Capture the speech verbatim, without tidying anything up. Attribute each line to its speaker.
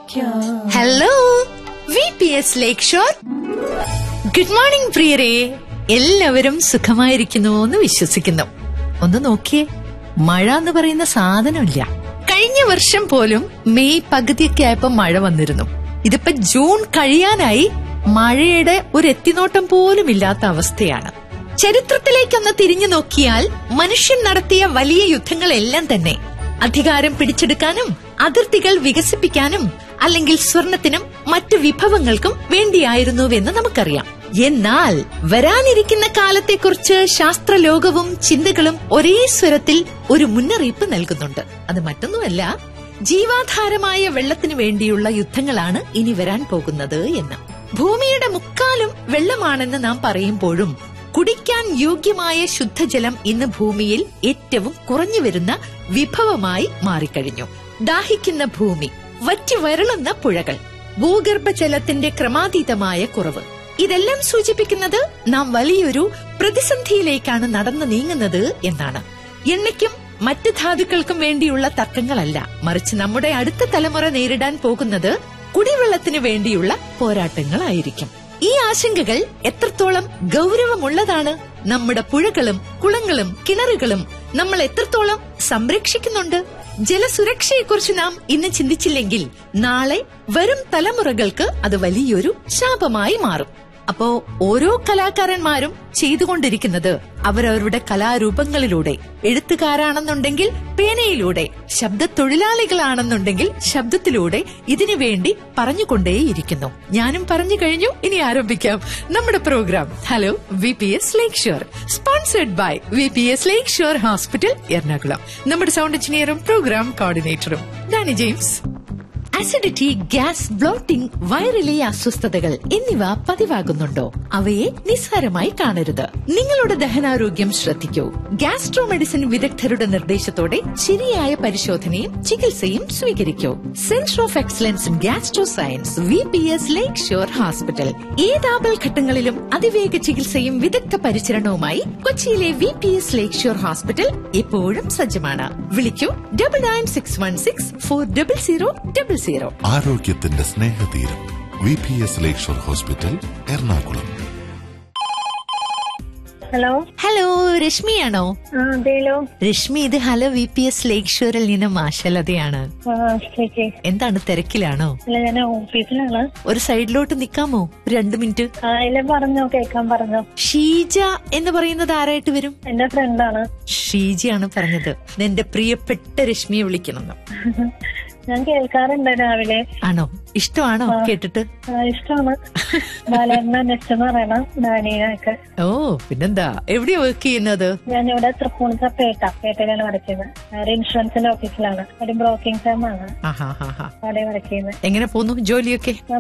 Speaker 1: Hello V P S ലേക്ക് shore. Good morning പ്രിയരെ, എല്ലാവരും സുഖമായിരിക്കുന്നു എന്ന് വിശ്വസിക്കുന്നു. ഒന്ന് നോക്കിയേ, മഴ എന്ന് പറയുന്ന സാധനമില്ല. കഴിഞ്ഞ വർഷം പോലും മെയ് പകുതിയൊക്കെ ആയപ്പോ മഴ വന്നിരുന്നു. ഇതിപ്പോ ജൂൺ കഴിയാനായി മഴയുടെ ഒരു എത്തിനോട്ടം പോലും ഇല്ലാത്ത അവസ്ഥയാണ്. ചരിത്രത്തിലേക്കൊന്ന് തിരിഞ്ഞു നോക്കിയാൽ മനുഷ്യൻ നടത്തിയ വലിയ യുദ്ധങ്ങളെല്ലാം തന്നെ അധികാരം പിടിച്ചെടുക്കാനും അതിർത്തികൾ വികസിപ്പിക്കാനും അല്ലെങ്കിൽ സ്വർണത്തിനും മറ്റു വിഭവങ്ങൾക്കും വേണ്ടിയായിരുന്നുവെന്ന് നമുക്കറിയാം. എന്നാൽ വരാനിരിക്കുന്ന കാലത്തെക്കുറിച്ച് ശാസ്ത്രലോകവും ചിന്തകളും ഒരേ സ്വരത്തിൽ ഒരു മുന്നറിയിപ്പ് നൽകുന്നുണ്ട്. അത് മറ്റൊന്നുമല്ല, ജീവാധാരമായ വെള്ളത്തിനു വേണ്ടിയുള്ള യുദ്ധങ്ങളാണ് ഇനി വരാൻ പോകുന്നത് എന്ന്. ഭൂമിയുടെ മുക്കാലും വെള്ളമാണെന്ന് നാം പറയുമ്പോഴും കുടിക്കാൻ യോഗ്യമായ ശുദ്ധജലം ഇന്ന് ഭൂമിയിൽ ഏറ്റവും കുറഞ്ഞു വരുന്ന വിഭവമായി മാറിക്കഴിഞ്ഞു. ദാഹിക്കുന്ന ഭൂമി, വറ്റി വരളുന്ന പുഴകൾ, ഭൂഗർഭജലത്തിന്റെ ക്രമാതീതമായ കുറവ്, ഇതെല്ലാം സൂചിപ്പിക്കുന്നത് നാം വലിയൊരു പ്രതിസന്ധിയിലേക്കാണ് നടന്നു നീങ്ങുന്നത് എന്നാണ്. എണ്ണയ്ക്കും മറ്റ് ധാതുക്കൾക്കും വേണ്ടിയുള്ള തർക്കങ്ങളല്ല, മറിച്ച് നമ്മുടെ അടുത്ത തലമുറ നേരിടാൻ പോകുന്നത് കുടിവെള്ളത്തിനു വേണ്ടിയുള്ള പോരാട്ടങ്ങളായിരിക്കും. ഈ ആശങ്കകൾ എത്രത്തോളം ഗൗരവമുള്ളതാണ്? നമ്മുടെ പുഴകളും കുളങ്ങളും കിണറുകളും നമ്മൾ എത്രത്തോളം സംരക്ഷിക്കുന്നുണ്ട്? ജലസുരക്ഷയെക്കുറിച്ച് നാം ഇന്ന് ചിന്തിച്ചില്ലെങ്കിൽ നാളെ വരും തലമുറകൾക്ക് അത് വലിയൊരു ശാപമായി മാറും. അപ്പോ ഓരോ കലാകാരന്മാരും ചെയ്തുകൊണ്ടിരിക്കുന്നത് അവരവരുടെ കലാരൂപങ്ങളിലൂടെ, എഴുത്തുകാരാണെന്നുണ്ടെങ്കിൽ പേനയിലൂടെ, ശബ്ദ തൊഴിലാളികളാണെന്നുണ്ടെങ്കിൽ ശബ്ദത്തിലൂടെ ഇതിനു വേണ്ടി പറഞ്ഞുകൊണ്ടേയിരിക്കുന്നു. ഞാനും പറഞ്ഞു കഴിഞ്ഞു, ഇനി ആരംഭിക്കാം നമ്മുടെ programme. Hello V P S lake shore, sponsored by V P S lake shore hospital, Ernakulam. നമ്മുടെ sound എഞ്ചിനീയറും programme കോർഡിനേറ്ററും Dani James. Acidity, gas, blotting, വയറിലെ അസ്വസ്ഥതകൾ എന്നിവ പതിവാകുന്നുണ്ടോ? അവയെ നിസ്സാരമായി കാണരുത്. നിങ്ങളുടെ ദഹനാരോഗ്യം ശ്രദ്ധിക്കൂ. ഗ്യാസ്ട്രോ മെഡിസിൻ വിദഗ്ധരുടെ നിർദ്ദേശത്തോടെ ശരിയായ പരിശോധനയും ചികിത്സയും സ്വീകരിക്കൂ. Centre of excellence in gastro science, V P S lake shore hospital. ഏത് ആപൽഘട്ടങ്ങളിലും അതിവേഗ ചികിത്സയും വിദഗ്ധ പരിചരണവുമായി കൊച്ചിയിലെ വി പി എസ് ലേക്ക് ഷോർ ഹോസ്പിറ്റൽ എപ്പോഴും സജ്ജമാണ്. വിളിക്കൂ double nine six one six four double zero double zero.
Speaker 2: ആരോഗ്യത്തിന്റെ സ്നേഹതീരം, വി പി എസ് ലേക്ക് shore hospital, Ernakulam.
Speaker 3: Hello
Speaker 1: hello രശ്മിയാണോ? Rashmi, ഇത് hello V P S ലേക്ക് ഷോറിൽ നിന്ന് മാഷലതയാണ്. എന്താണ്, തിരക്കിലാണോ?
Speaker 3: ഞാൻ ഓഫീസിലാണ്.
Speaker 1: ഒരു സൈഡിലോട്ട് നിക്കാമോ? രണ്ടു മിനിറ്റ്.
Speaker 3: പറഞ്ഞോ, കേൾക്കാൻ പറഞ്ഞോ.
Speaker 1: ഷീജ എന്ന് പറയുന്നത് ആരായിട്ട് വരും?
Speaker 3: എന്റെ ഫ്രണ്ടാണ്.
Speaker 1: ഷീജയാണ് പറഞ്ഞത് എന്റെ പ്രിയപ്പെട്ട രശ്മിയെ വിളിക്കണം.
Speaker 3: ഞാൻ കേൾക്കാറുണ്ട് രാവിലെ.
Speaker 1: ആണോ? ഇഷ്ടമാണോ കേട്ടിട്ട്?
Speaker 3: ഇഷ്ടമാണ്. ബാലേട്ടനെ നെസ്റ്റ് പറയണം, ഡാനിയൊക്കെ.
Speaker 1: ഓ പിന്നെന്താ, എവിടെയാ വർക്ക് ചെയ്യുന്നത്?
Speaker 3: ഞാനിവിടെ തൃപ്പൂണിത്ത പേട്ട പേട്ടയിലാണ് വർക്ക് ചെയ്യുന്നത്. ഒരു ഇൻഷുറൻസിന്റെ ഓഫീസിലാണ്. ഒരു ബ്രോക്കിംഗ് ഫേം ആണ്, അവിടെ വർക്ക് ചെയ്യുന്നത്.
Speaker 1: എങ്ങനെ പോന്നു ജോലിയൊക്കെ?